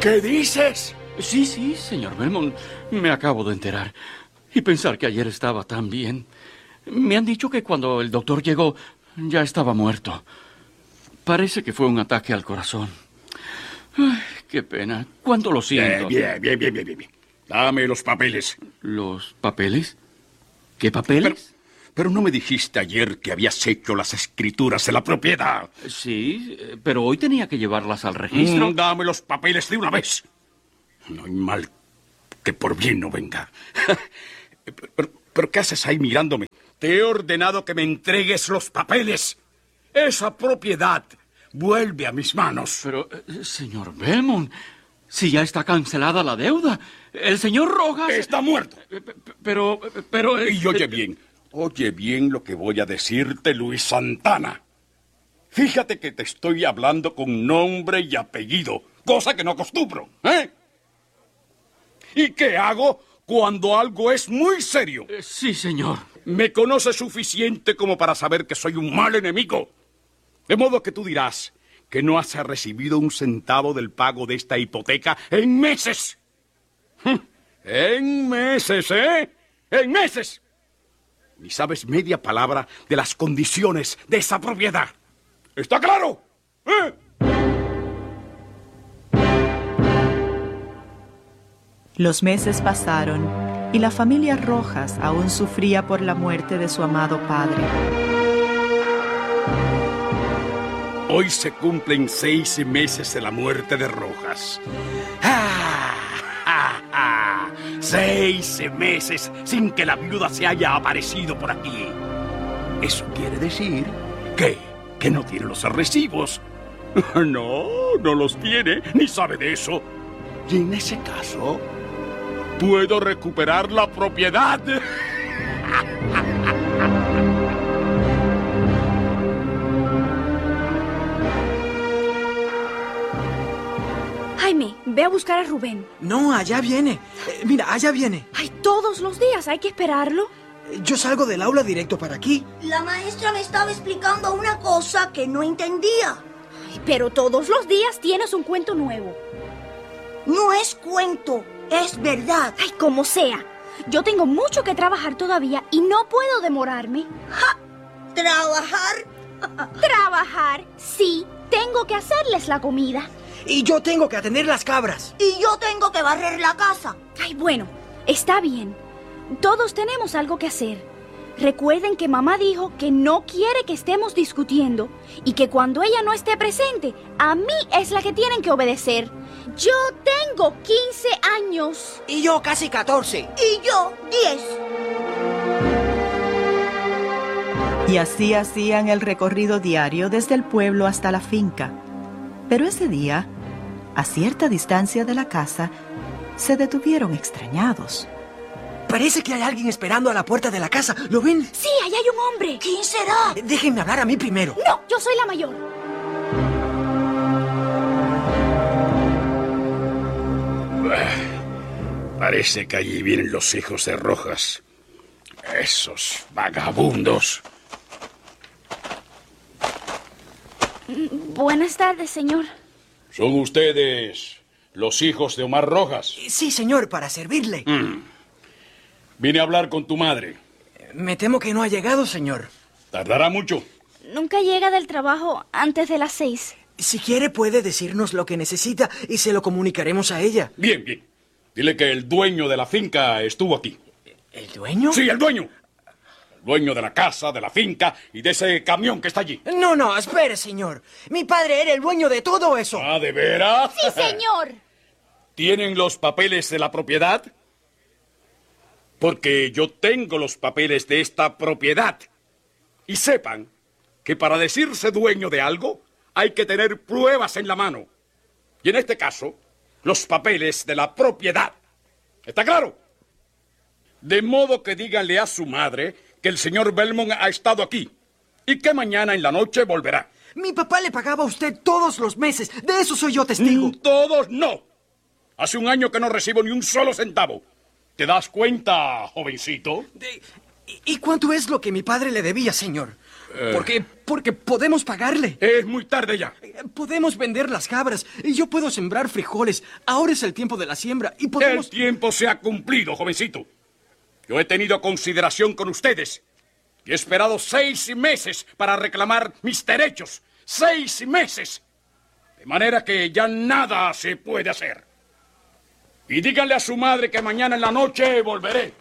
¿Qué dices? Sí, señor Belmont. Me acabo de enterar. Y pensar que ayer estaba tan bien. Me han dicho que cuando el doctor llegó ya estaba muerto. Parece que fue un ataque al corazón. Ay, qué pena. ¿Cuánto lo siento? Bien. Dame los papeles. ¿Los papeles? ¿Qué papeles? Pero no me dijiste ayer que habías hecho las escrituras de la propiedad. Sí, pero hoy tenía que llevarlas al registro. Dame los papeles de una vez. No hay mal que por bien no venga. ¿Pero qué haces ahí mirándome? Te he ordenado que me entregues los papeles. Esa propiedad vuelve a mis manos. Pero, señor Belmont, si ya está cancelada la deuda, el señor Rojas... Está muerto. Pero... Y oye bien lo que voy a decirte, Luis Santana. Fíjate que te estoy hablando con nombre y apellido, cosa que no acostumbro, ¿eh? ¿Y qué hago cuando algo es muy serio? Sí, señor. Me conoces suficiente como para saber que soy un mal enemigo. De modo que tú dirás que no has recibido un centavo del pago de esta hipoteca en meses. En meses, ¿eh? En meses. Ni sabes media palabra de las condiciones de esa propiedad. ¿Está claro? ¿Eh? Los meses pasaron y la familia Rojas aún sufría por la muerte de su amado padre. Hoy se cumplen 6 meses de la muerte de Rojas. 6 meses sin que la viuda se haya aparecido por aquí. Eso quiere decir que no tiene los recibos. No los tiene, ni sabe de eso. Y en ese caso, puedo recuperar la propiedad. Jaime, ve a buscar a Rubén. No, allá viene. Mira, allá viene. Ay, todos los días hay que esperarlo. Yo salgo del aula directo para aquí. La maestra me estaba explicando una cosa que no entendía. Ay, pero todos los días tienes un cuento nuevo. No es cuento, es verdad. Ay, como sea. Yo tengo mucho que trabajar todavía y no puedo demorarme. ¡Ja! ¿Trabajar? ¿Trabajar? Sí, tengo que hacerles la comida. Y yo tengo que atender las cabras. Y yo tengo que barrer la casa. Ay, bueno, está bien. Todos tenemos algo que hacer. Recuerden que mamá dijo que no quiere que estemos discutiendo y que cuando ella no esté presente, a mí es la que tienen que obedecer. Yo tengo 15 años. Y yo casi 14. Y yo 10. Y así hacían el recorrido diario desde el pueblo hasta la finca. Pero ese día, a cierta distancia de la casa, se detuvieron extrañados. Parece que hay alguien esperando a la puerta de la casa. ¿Lo ven? Sí, allá hay un hombre. ¿Quién será? Déjenme hablar a mí primero. No, yo soy la mayor. Parece que allí vienen los hijos de Rojas. Esos vagabundos. Buenas tardes, señor. ¿Son ustedes los hijos de Omar Rojas? Sí, señor, para servirle. Vine a hablar con tu madre. Me temo que no ha llegado, señor. ¿Tardará mucho? Nunca llega del trabajo antes de las 6. Si quiere, puede decirnos lo que necesita y se lo comunicaremos a ella. Bien. Dile que el dueño de la finca estuvo aquí. ¿El dueño? Sí, el dueño. El dueño de la casa, de la finca y de ese camión que está allí. No, espere, señor. Mi padre era el dueño de todo eso. ¿Ah, de veras? Sí, señor. ¿Tienen los papeles de la propiedad? Porque yo tengo los papeles de esta propiedad. Y sepan que para decirse dueño de algo hay que tener pruebas en la mano. Y en este caso, los papeles de la propiedad. ¿Está claro? De modo que díganle a su madre que el señor Belmont ha estado aquí y que mañana en la noche volverá. Mi papá le pagaba a usted todos los meses. De eso soy yo testigo. Todos no. Hace un año que no recibo ni un solo centavo. ¿Te das cuenta, jovencito? ¿Y cuánto es lo que mi padre le debía, señor? Porque podemos pagarle. Es muy tarde ya. Podemos vender las cabras y yo puedo sembrar frijoles. Ahora es el tiempo de la siembra y podemos... El tiempo se ha cumplido, jovencito. Yo he tenido consideración con ustedes y he esperado 6 meses para reclamar mis derechos. 6 meses. De manera que ya nada se puede hacer. Y díganle a su madre que mañana en la noche volveré.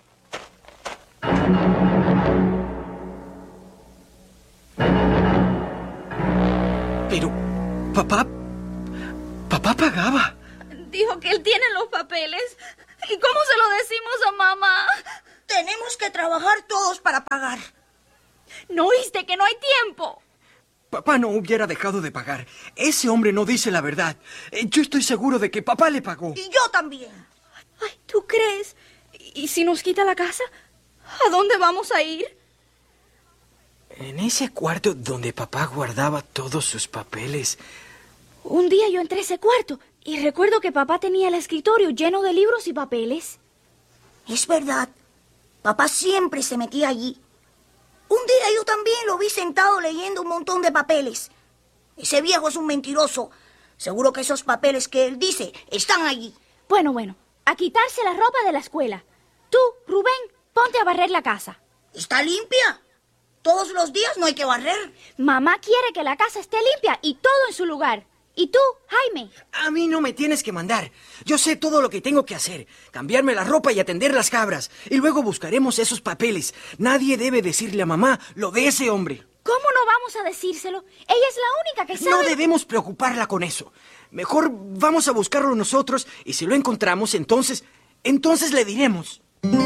Pero, papá pagaba. Dijo que él tiene los papeles. ¿Y cómo se lo decimos a mamá? Tenemos que trabajar todos para pagar. ¿No oíste que no hay tiempo? Papá no hubiera dejado de pagar. Ese hombre no dice la verdad. Yo estoy seguro de que papá le pagó. Y yo también. Ay, ¿tú crees? ¿Y si nos quita la casa? ¿A dónde vamos a ir? En ese cuarto donde papá guardaba todos sus papeles. Un día yo entré a ese cuarto y recuerdo que papá tenía el escritorio lleno de libros y papeles. Es verdad. Papá siempre se metía allí. Un día yo también lo vi sentado leyendo un montón de papeles. Ese viejo es un mentiroso. Seguro que esos papeles que él dice están allí. Bueno, a quitarse la ropa de la escuela. Tú, Rubén, ponte a barrer la casa. ¿Está limpia? Todos los días no hay que barrer. Mamá quiere que la casa esté limpia y todo en su lugar. ¿Y tú, Jaime? A mí no me tienes que mandar. Yo sé todo lo que tengo que hacer. Cambiarme la ropa y atender las cabras. Y luego buscaremos esos papeles. Nadie debe decirle a mamá lo de ese hombre. ¿Cómo no vamos a decírselo? Ella es la única que sabe... No debemos preocuparla con eso. Mejor vamos a buscarlo nosotros y si lo encontramos, entonces le diremos.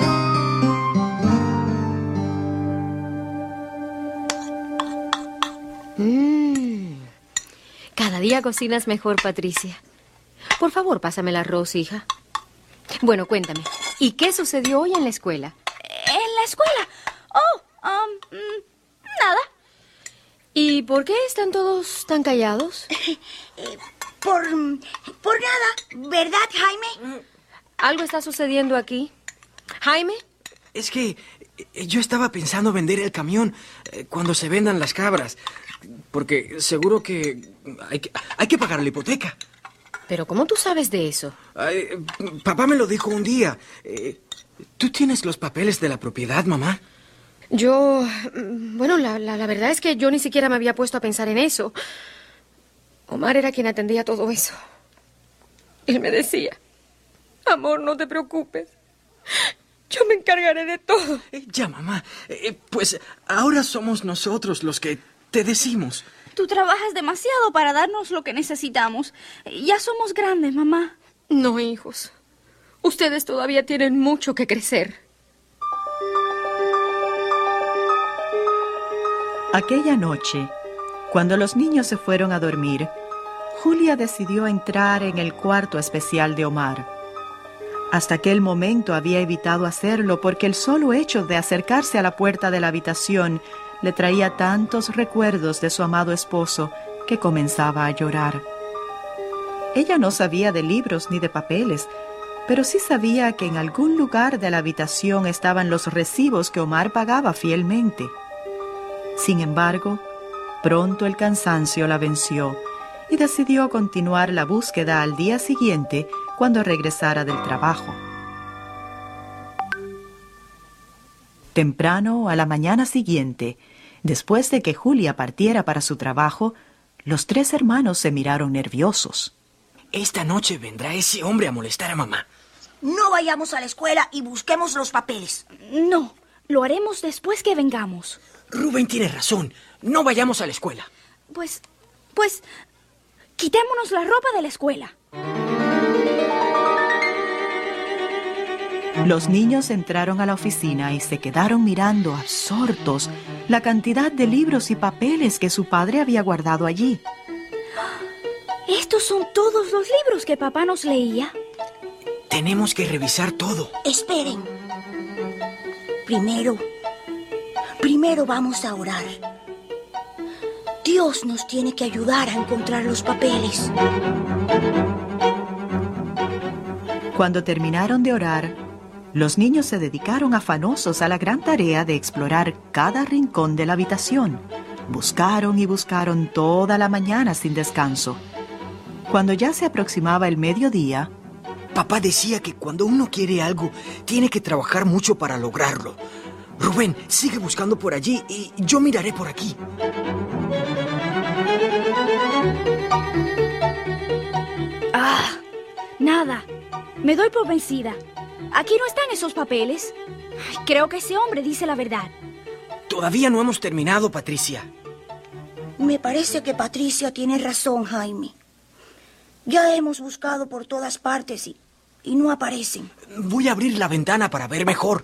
Cada día cocinas mejor, Patricia. Por favor, pásame el arroz, hija. Bueno, cuéntame. ¿Y qué sucedió hoy en la escuela? ¿En la escuela? Nada. ¿Y por qué están todos tan callados? Por nada, ¿verdad, Jaime? ¿Algo está sucediendo aquí? ¿Jaime? Es que yo estaba pensando vender el camión cuando se vendan las cabras. Porque seguro que hay que pagar la hipoteca. ¿Pero cómo tú sabes de eso? Papá me lo dijo un día. ¿Tú tienes los papeles de la propiedad, mamá? Bueno, la verdad es que yo ni siquiera me había puesto a pensar en eso. Omar era quien atendía todo eso. Él me decía, amor, no te preocupes. Yo me encargaré de todo. Ya, mamá. Pues ahora somos nosotros los que te decimos. Tú trabajas demasiado para darnos lo que necesitamos. Ya somos grandes, mamá. No, hijos. Ustedes todavía tienen mucho que crecer. Aquella noche, cuando los niños se fueron a dormir, Julia decidió entrar en el cuarto especial de Omar. Hasta aquel momento había evitado hacerlo porque el solo hecho de acercarse a la puerta de la habitación le traía tantos recuerdos de su amado esposo que comenzaba a llorar. Ella no sabía de libros ni de papeles, pero sí sabía que en algún lugar de la habitación estaban los recibos que Omar pagaba fielmente. Sin embargo, pronto el cansancio la venció y decidió continuar la búsqueda al día siguiente cuando regresara del trabajo. Temprano, a la mañana siguiente, después de que Julia partiera para su trabajo, los 3 hermanos se miraron nerviosos. Esta noche vendrá ese hombre a molestar a mamá. No vayamos a la escuela y busquemos los papeles. No, lo haremos después que vengamos. Rubén tiene razón. No vayamos a la escuela. Pues, quitémonos la ropa de la escuela. Los niños entraron a la oficina y se quedaron mirando absortos la cantidad de libros y papeles que su padre había guardado allí. ¿Estos son todos los libros que papá nos leía? Tenemos que revisar todo. Esperen. Primero vamos a orar. Dios nos tiene que ayudar a encontrar los papeles. Cuando terminaron de orar, Los niños se dedicaron afanosos a la gran tarea de explorar cada rincón de la habitación. Buscaron y buscaron toda la mañana sin descanso. Cuando ya se aproximaba el mediodía, Papá decía que cuando uno quiere algo, tiene que trabajar mucho para lograrlo. Rubén, sigue buscando por allí y yo miraré por aquí. Nada. Me doy por vencida. Aquí no están esos papeles. Ay, creo que ese hombre dice la verdad. Todavía no hemos terminado, Patricia. Me parece que Patricia tiene razón, Jaime. Ya hemos buscado por todas partes y no aparecen. Voy a abrir la ventana para ver mejor.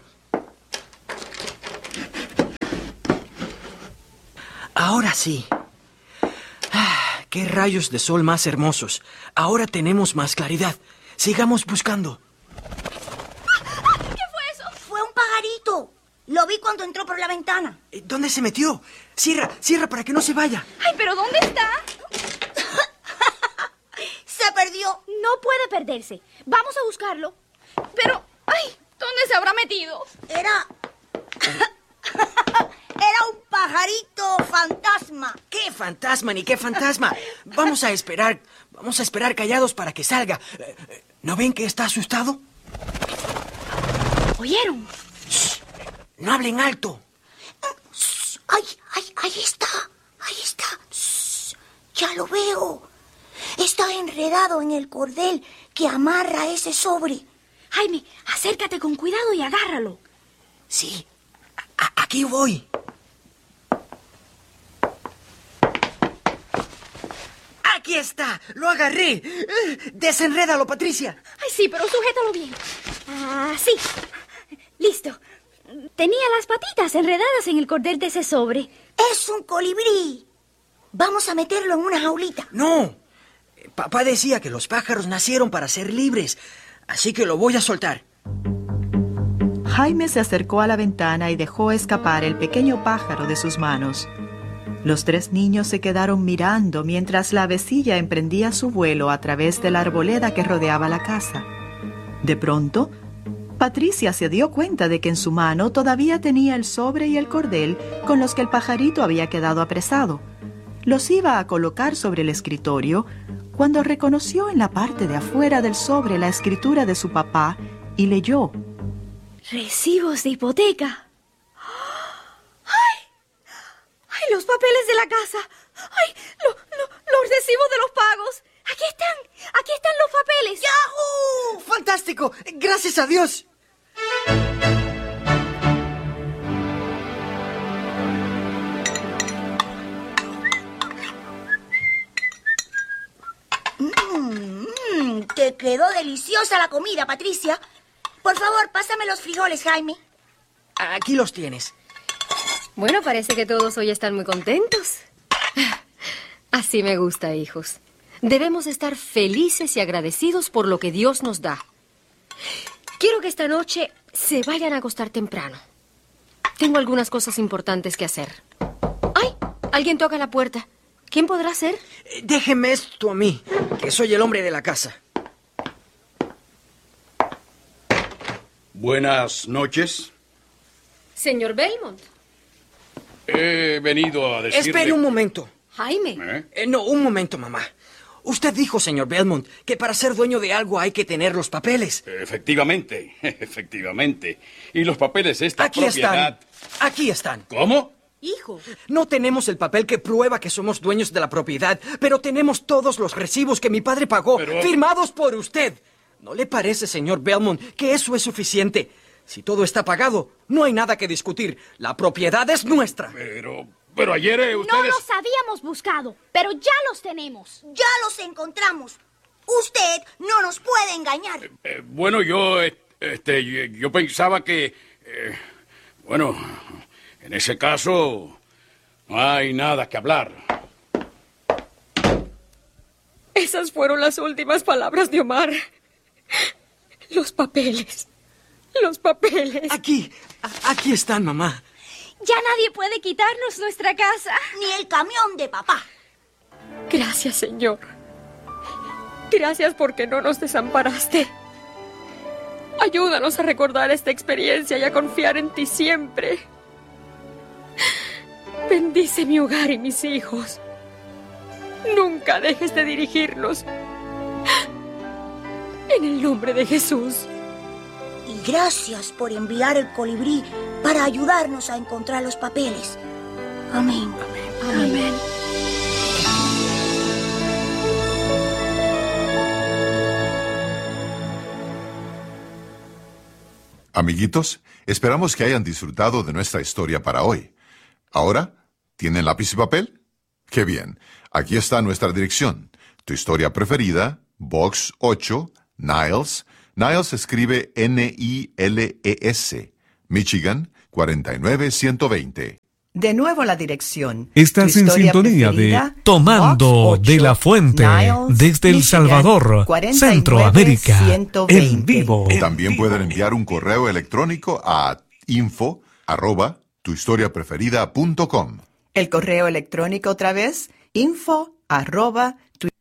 Ahora sí. ¡Qué rayos de sol más hermosos! Ahora tenemos más claridad. Sigamos buscando. ¿Qué fue eso? Fue un pajarito. Lo vi cuando entró por la ventana. ¿Dónde se metió? Cierra para que no se vaya. Ay, pero ¿dónde está? Se perdió. No puede perderse. Vamos a buscarlo. Pero, ay, ¿dónde se habrá metido? Era un pajarito fantasma. ¿Qué fantasma ni qué fantasma? Vamos a esperar callados para que salga. ¿No ven que está asustado? ¿Oyeron? No hablen alto. Ahí está. Ya lo veo. Está enredado en el cordel que amarra ese sobre. Jaime, acércate con cuidado y agárralo. Sí, aquí voy. ¡Aquí está! ¡Lo agarré! ¡Desenrédalo, Patricia! Ay, sí, pero sujétalo bien. Sí. Listo. Tenía las patitas enredadas en el cordel de ese sobre. Es un colibrí. Vamos a meterlo en una jaulita. ¡No! Papá decía que los pájaros nacieron para ser libres, así que lo voy a soltar. Jaime se acercó a la ventana y dejó escapar el pequeño pájaro de sus manos. Los tres niños se quedaron mirando mientras la avecilla emprendía su vuelo a través de la arboleda que rodeaba la casa. De pronto, Patricia se dio cuenta de que en su mano todavía tenía el sobre y el cordel con los que el pajarito había quedado apresado. Los iba a colocar sobre el escritorio cuando reconoció en la parte de afuera del sobre la escritura de su papá y leyó: Recibos de hipoteca. ¡Ay, los papeles de la casa! ¡Ay, los recibos de los pagos! ¡Aquí están los papeles! ¡Yahoo! ¡Fantástico! ¡Gracias a Dios! Te quedó deliciosa la comida, Patricia. Por favor, pásame los frijoles, Jaime. Aquí los tienes. Bueno, parece que todos hoy están muy contentos. Así me gusta, hijos. Debemos estar felices y agradecidos por lo que Dios nos da. Quiero que esta noche se vayan a acostar temprano. Tengo algunas cosas importantes que hacer. ¡Ay! Alguien toca la puerta. ¿Quién podrá ser? Déjeme esto a mí, que soy el hombre de la casa. Buenas noches. Señor Belmont. He venido a decirle... Espere un momento. Jaime. No, un momento, mamá. Usted dijo, señor Belmont, que para ser dueño de algo hay que tener los papeles. Efectivamente. Y los papeles de esta Aquí propiedad... están. Aquí están. ¿Cómo? Hijo. No tenemos el papel que prueba que somos dueños de la propiedad, pero tenemos todos los recibos que mi padre pagó, firmados por usted. ¿No le parece, señor Belmont, que eso es suficiente? Si todo está pagado, no hay nada que discutir. La propiedad es nuestra. Pero ayer ustedes... No los habíamos buscado, pero ya los tenemos. Ya los encontramos. Usted no nos puede engañar. Bueno, yo pensaba que... bueno, en ese caso, no hay nada que hablar. Esas fueron las últimas palabras de Omar. Los papeles. Los papeles. Aquí están, mamá. Ya nadie puede quitarnos nuestra casa. Ni el camión de papá. Gracias, Señor. Gracias porque no nos desamparaste. Ayúdanos a recordar esta experiencia y a confiar en ti siempre. Bendice mi hogar y mis hijos. Nunca dejes de dirigirnos. En el nombre de Jesús. Y gracias por enviar el colibrí para ayudarnos a encontrar los papeles. Amén. Amén. Amén. Amiguitos, esperamos que hayan disfrutado de nuestra historia para hoy. Ahora, ¿tienen lápiz y papel? ¡Qué bien! Aquí está nuestra dirección. Tu historia preferida, Box 8, Niles. Niles se escribe Niles, Michigan 49120. De nuevo la dirección. Estás en sintonía de Tomando de la Fuente desde El Salvador, Centroamérica, en vivo. También pueden enviar un correo electrónico a info@tuhistoriapreferida.com. El correo electrónico otra vez, info@tuhistoriapreferida.com.